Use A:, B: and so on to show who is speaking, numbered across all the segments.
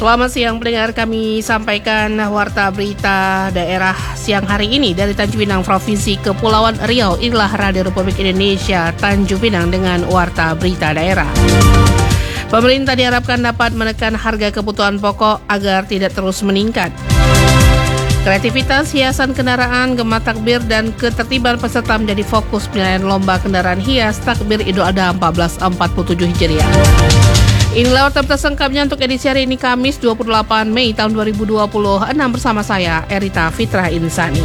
A: Selamat siang pendengar, kami sampaikan warta berita daerah siang hari ini dari Tanjung Pinang, Provinsi Kepulauan Riau. Inilah Radio Republik Indonesia Tanjung Pinang dengan warta berita daerah. Pemerintah diharapkan dapat menekan harga kebutuhan pokok agar tidak terus meningkat. Kreativitas, hiasan kendaraan, gema takbir, dan ketertiban peserta menjadi fokus penilaian lomba kendaraan hias takbir Idul Adha 1447 Hijriah. Inilah warta berita selengkapnya untuk edisi hari ini Kamis 28 Mei tahun 2026 bersama saya Erita Fitrah Insani.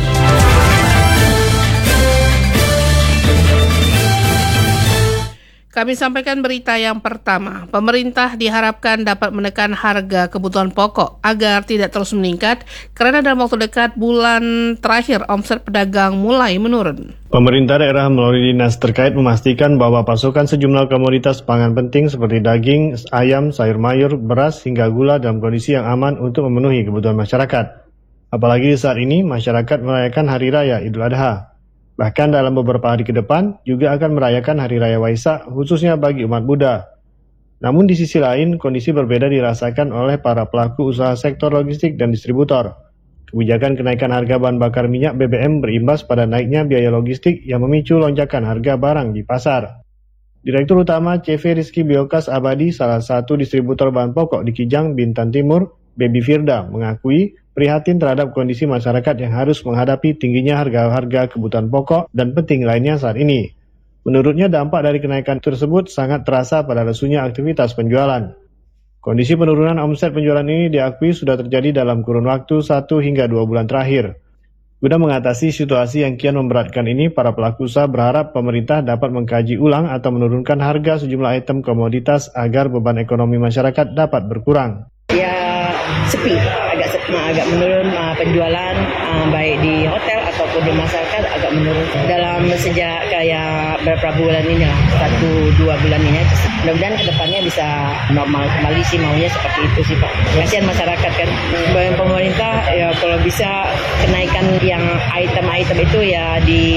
A: Kami sampaikan berita yang pertama. Pemerintah diharapkan dapat menekan harga kebutuhan pokok agar tidak terus meningkat karena dalam waktu dekat bulan terakhir omset pedagang mulai menurun.
B: Pemerintah daerah melalui dinas terkait memastikan bahwa pasokan sejumlah komoditas pangan penting seperti daging, ayam, sayur mayur, beras hingga gula dalam kondisi yang aman untuk memenuhi kebutuhan masyarakat. Apalagi saat ini masyarakat merayakan Hari Raya Idul Adha. Bahkan dalam beberapa hari ke depan juga akan merayakan Hari Raya Waisak khususnya bagi umat Buddha. Namun di sisi lain kondisi berbeda dirasakan oleh para pelaku usaha sektor logistik dan distributor. Kebijakan kenaikan harga bahan bakar minyak BBM berimbas pada naiknya biaya logistik yang memicu lonjakan harga barang di pasar. Direktur Utama CV Rizky Biokas Abadi, salah satu distributor bahan pokok di Kijang, Bintan Timur, Baby Firda, mengakui prihatin terhadap kondisi masyarakat yang harus menghadapi tingginya harga-harga kebutuhan pokok dan penting lainnya saat ini. Menurutnya dampak dari kenaikan tersebut sangat terasa pada lesunya aktivitas penjualan. Kondisi penurunan omset penjualan ini diakui sudah terjadi dalam kurun waktu 1 hingga 2 bulan terakhir. Guna mengatasi situasi yang kian memberatkan ini, para pelaku usaha berharap pemerintah dapat mengkaji ulang atau menurunkan harga sejumlah item komoditas agar beban ekonomi masyarakat dapat berkurang.
C: Sepi, agak menurun penjualan baik di hotel ataupun di masyarakat agak menurun dalam sejak kayak beberapa bulan ini lah, 1-2 bulan ini. Mudah-mudahan kedepannya bisa normal kembali sih, maunya seperti itu sih Pak. Kasihan masyarakat kan, bagi pemerintah ya kalau bisa kenaikan yang item-item itu ya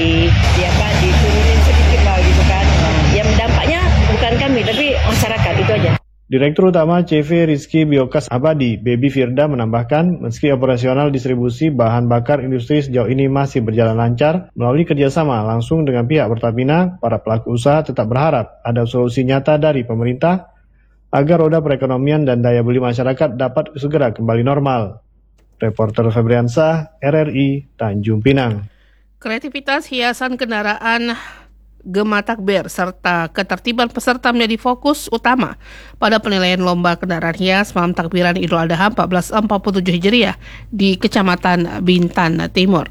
C: diturunin sedikit lah gitu kan. Yang dampaknya bukan kami tapi masyarakat, itu aja.
B: Direktur Utama CV Rizky Biokas Abadi, Baby Firda, menambahkan meski operasional distribusi bahan bakar industri sejauh ini masih berjalan lancar, melalui kerjasama langsung dengan pihak Pertamina, para pelaku usaha tetap berharap ada solusi nyata dari pemerintah agar roda perekonomian dan daya beli masyarakat dapat segera kembali normal. Reporter Febriansah, RRI, Tanjung Pinang.
A: Kreativitas, hiasan kendaraan, gema takbir, serta ketertiban peserta menjadi fokus utama pada penilaian lomba kendaraan hias malam takbiran Idul Adha 1447 Hijriah di Kecamatan Bintan Timur.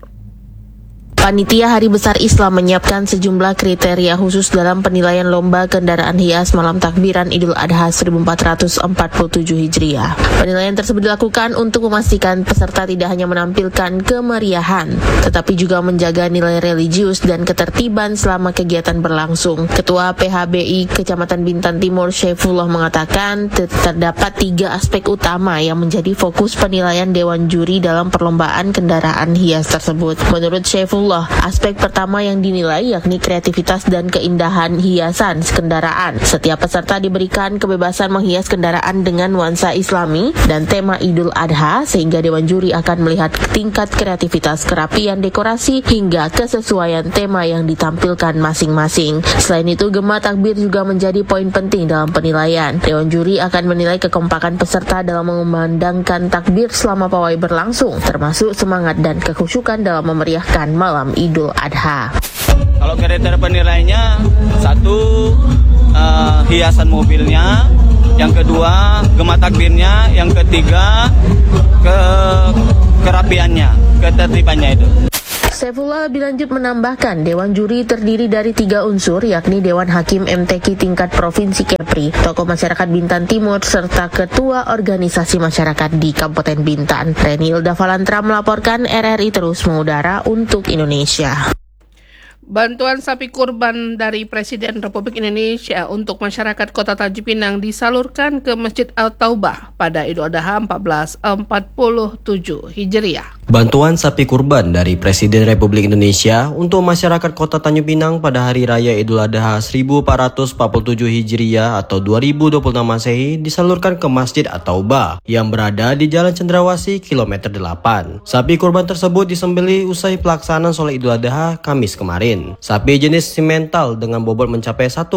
D: Panitia Hari Besar Islam menyiapkan sejumlah kriteria khusus dalam penilaian lomba kendaraan hias malam takbiran Idul Adha 1447 Hijriah. Penilaian tersebut dilakukan untuk memastikan peserta tidak hanya menampilkan kemeriahan, tetapi juga menjaga nilai religius dan ketertiban selama kegiatan berlangsung. Ketua PHBI Kecamatan Bintan Timur, Syaifullah, mengatakan terdapat 3 aspek utama yang menjadi fokus penilaian Dewan Juri dalam perlombaan kendaraan hias tersebut. Menurut Syaifullah, aspek pertama yang dinilai yakni kreativitas dan keindahan hiasan kendaraan. Setiap peserta diberikan kebebasan menghias kendaraan dengan nuansa Islami dan tema Idul Adha, sehingga Dewan Juri akan melihat tingkat kreativitas, kerapian dekorasi, hingga kesesuaian tema yang ditampilkan masing-masing. Selain itu, gema takbir juga menjadi poin penting dalam penilaian. Dewan Juri akan menilai kekompakan peserta dalam mengumandangkan takbir selama pawai berlangsung, termasuk semangat dan kekhusyukan dalam memeriahkan malam Idul Adha.
E: Kalau kriteria penilaiannya, 1 hiasan mobilnya, yang kedua gema takbirnya, yang ketiga kerapiannya, ketertibannya itu.
D: Saifullah lebih lanjut menambahkan, Dewan Juri terdiri dari 3 unsur, yakni Dewan Hakim MTQ tingkat Provinsi Kepri, tokoh masyarakat Bintan Timur, serta ketua organisasi masyarakat di Kabupaten Bintan. Reni Ilda Valantra melaporkan, RRI terus mengudara untuk Indonesia.
A: Bantuan sapi kurban dari Presiden Republik Indonesia untuk masyarakat Kota Tanjung Pinang disalurkan ke Masjid Al-Taubah pada Idul Adha 1447 Hijriah.
F: Bantuan sapi kurban dari Presiden Republik Indonesia untuk masyarakat Kota Tanjung Pinang pada Hari Raya Idul Adha 1447 Hijriah atau 2026 Masehi disalurkan ke Masjid At-Taubah yang berada di Jalan Cendrawasih kilometer 8. Sapi kurban tersebut disembelih usai pelaksanaan sholat Idul Adha Kamis kemarin. Sapi jenis simental dengan bobot mencapai 1,04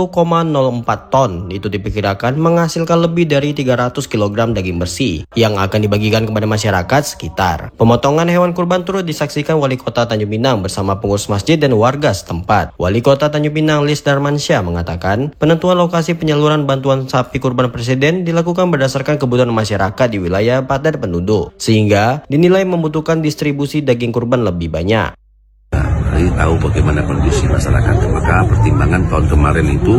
F: ton itu diperkirakan menghasilkan lebih dari 300 kg daging bersih yang akan dibagikan kepada masyarakat sekitar. Pemotongan hewan kurban turut disaksikan Wali Kota Tanjung Pinang bersama pengurus masjid dan warga setempat. Wali Kota Tanjung Pinang Lis Darmansyah mengatakan, penentuan lokasi penyaluran bantuan sapi kurban Presiden dilakukan berdasarkan kebutuhan masyarakat di wilayah padat penduduk, sehingga dinilai membutuhkan distribusi daging kurban lebih banyak.
G: Kami tahu bagaimana kondisi masyarakat, maka pertimbangan tahun kemarin itu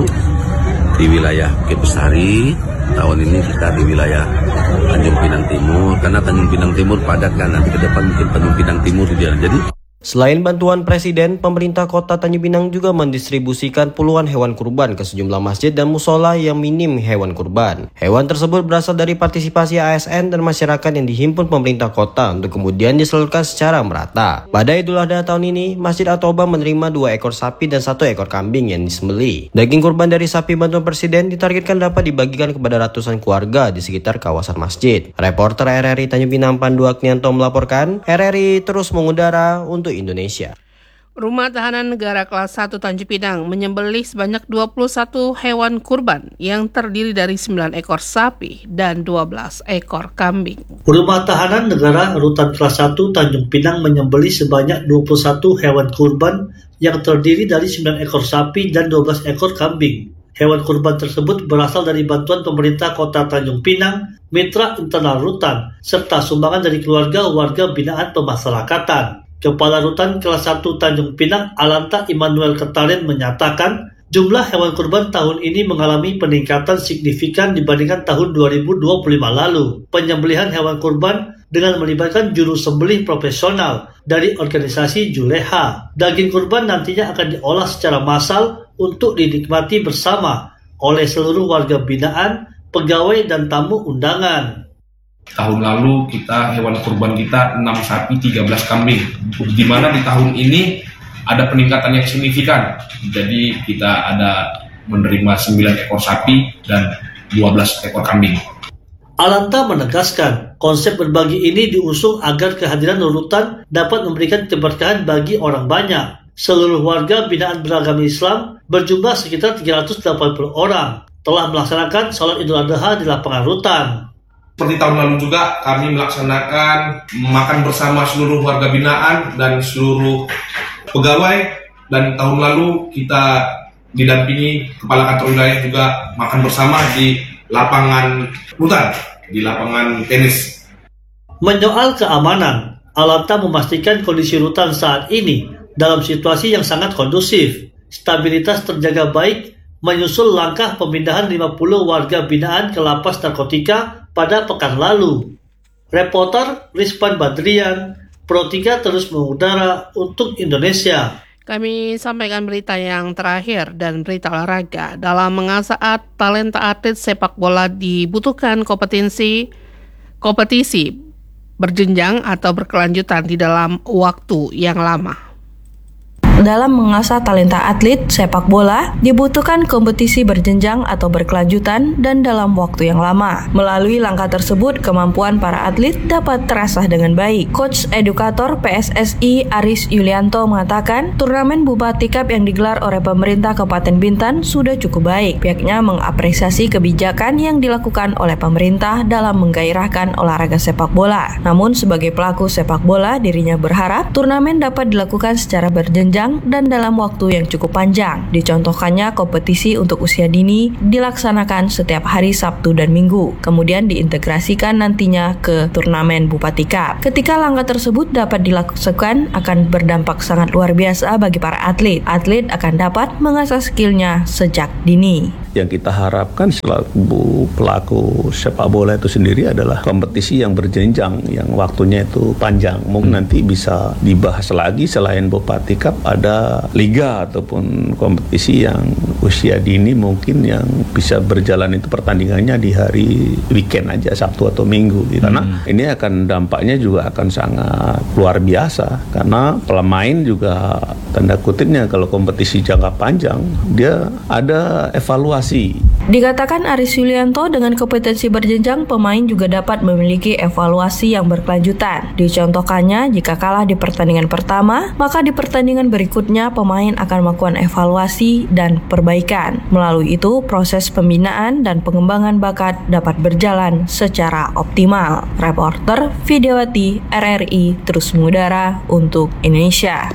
G: di wilayah Bukit Bestari, tahun ini kita di wilayah Tanjung Pinang Timur, karena Tanjung Pinang Timur padat kan, nanti ke depan mungkin Tanjung Pinang Timur jadi.
F: Selain bantuan Presiden, pemerintah Kota Tanjung Pinang juga mendistribusikan puluhan hewan kurban ke sejumlah masjid dan musola yang minim hewan kurban. Hewan tersebut berasal dari partisipasi ASN dan masyarakat yang dihimpun pemerintah kota untuk kemudian disalurkan secara merata. Pada Idul Adha tahun ini, Masjid At-Taubah menerima 2 ekor sapi dan 1 ekor kambing yang disembelih. Daging kurban dari sapi bantuan Presiden ditargetkan dapat dibagikan kepada ratusan keluarga di sekitar kawasan masjid. Reporter RRI Tanjung Pinang Pandu Aknianto melaporkan, RRI terus mengudara untuk Indonesia.
A: Rumah Tahanan Negara Kelas 1 Tanjung Pinang menyembelih sebanyak 21 hewan kurban yang terdiri dari 9 ekor sapi dan 12 ekor kambing.
H: Rumah Tahanan Negara Rutan Kelas 1 Tanjung Pinang menyembelih sebanyak 21 hewan kurban yang terdiri dari 9 ekor sapi dan 12 ekor kambing. Hewan kurban tersebut berasal dari bantuan pemerintah Kota Tanjung Pinang, mitra internal Rutan, serta sumbangan dari keluarga warga binaan pemasyarakatan. Kepala Rutan Kelas 1 Tanjung Pinang Alanta Immanuel Ketarin menyatakan jumlah hewan kurban tahun ini mengalami peningkatan signifikan dibandingkan tahun 2025 lalu. Penyembelihan hewan kurban dengan melibatkan juru sembelih profesional dari organisasi Juleha. Daging kurban nantinya akan diolah secara massal untuk dinikmati bersama oleh seluruh warga binaan, pegawai dan tamu undangan.
I: Tahun lalu hewan kurban kita 6 sapi, 13 kambing. Di mana di tahun ini ada peningkatan yang signifikan. Jadi kita ada menerima 9 ekor sapi dan 12 ekor kambing.
H: Alanta menegaskan, konsep berbagi ini diusung agar kehadiran Rutan dapat memberikan keberkahan bagi orang banyak. Seluruh warga binaan beragama Islam berjumlah sekitar 380 orang telah melaksanakan sholat Idul Adha di lapangan Rutan.
I: Seperti tahun lalu juga kami melaksanakan makan bersama seluruh warga binaan dan seluruh pegawai, dan tahun lalu kita didampingi Kepala Kantor Wilayah juga makan bersama di lapangan Rutan, di lapangan tenis.
H: Menyoal keamanan, Alanta memastikan kondisi Rutan saat ini dalam situasi yang sangat kondusif. Stabilitas terjaga baik menyusul langkah pemindahan 50 warga binaan ke lapas narkotika pada pekan lalu. Reporter Rizpan Badrian, Pro 3 terus mengudara untuk Indonesia.
A: Kami sampaikan berita yang terakhir dan berita olahraga. Dalam mengasah talenta atlet sepak bola dibutuhkan kompetisi berjenjang atau berkelanjutan di dalam waktu yang lama.
J: Dalam mengasah talenta atlet sepak bola, dibutuhkan kompetisi berjenjang atau berkelanjutan dan dalam waktu yang lama. Melalui langkah tersebut, kemampuan para atlet dapat terasah dengan baik. Coach edukator PSSI Aris Yulianto mengatakan, turnamen Bupati Cup yang digelar oleh pemerintah Kabupaten Bintan sudah cukup baik. Pihaknya mengapresiasi kebijakan yang dilakukan oleh pemerintah dalam menggairahkan olahraga sepak bola. Namun, sebagai pelaku sepak bola, dirinya berharap turnamen dapat dilakukan secara berjenjang dan dalam waktu yang cukup panjang. Dicontohkannya kompetisi untuk usia dini dilaksanakan setiap hari Sabtu dan Minggu, kemudian diintegrasikan nantinya ke turnamen Bupati Cup. Ketika langkah tersebut dapat dilakukan, akan berdampak sangat luar biasa bagi para atlet. Atlet akan dapat mengasah skillnya sejak dini.
K: Yang kita harapkan selaku pelaku sepak bola itu sendiri adalah kompetisi yang berjenjang, yang waktunya itu panjang. Mungkin nanti bisa dibahas lagi selain Bupati Cup, ada liga ataupun kompetisi yang usia dini mungkin yang bisa berjalan itu pertandingannya di hari weekend aja, Sabtu atau Minggu gitu. Karena ini akan dampaknya juga akan sangat luar biasa, karena pemain juga tanda kutipnya kalau kompetisi jangka panjang dia ada evaluasi.
J: Dikatakan Aris Yulianto, dengan kompetensi berjenjang pemain juga dapat memiliki evaluasi yang berkelanjutan. Dicontohkannya, jika kalah di pertandingan pertama, maka di pertandingan berikutnya pemain akan melakukan evaluasi dan perbaikan. Melalui itu, proses pembinaan dan pengembangan bakat dapat berjalan secara optimal. Reporter Vidyawati, RRI, terus mengudara untuk Indonesia.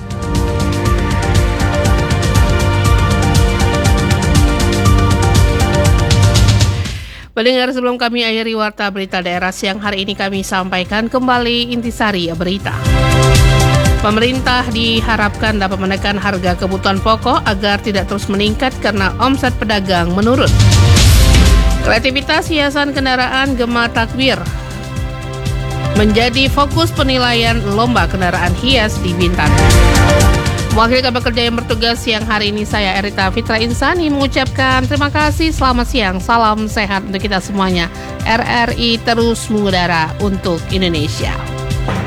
A: Pendengar, sebelum kami akhiri Warta Berita Daerah siang hari ini, kami sampaikan kembali intisari berita. Pemerintah diharapkan dapat menekan harga kebutuhan pokok agar tidak terus meningkat karena omset pedagang menurun. Kreativitas hiasan kendaraan Gema Takbir menjadi fokus penilaian lomba kendaraan hias di Bintan. Wakil Kabak Kerja yang bertugas siang hari ini, saya Erita Fitra Insani, mengucapkan terima kasih, selamat siang, salam sehat untuk kita semuanya. RRI terus mengudara untuk Indonesia.